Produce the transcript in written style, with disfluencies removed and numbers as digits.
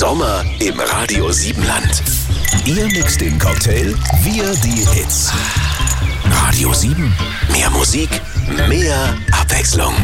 Sommer im Radio 7 Land. Ihr mixt den Cocktail, wir die Hits. Radio 7, mehr Musik, mehr Abwechslung.